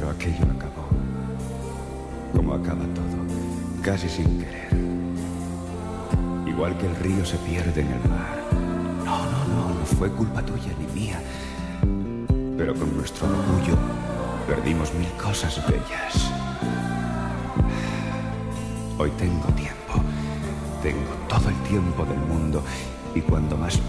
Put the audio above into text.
Pero aquello acabó. Como acaba todo, casi sin querer. Igual que el río se pierde en el mar. No fue culpa tuya ni mía. Pero con nuestro orgullo perdimos mil cosas bellas. Hoy tengo tiempo. Tengo todo el tiempo del mundo. Y cuando más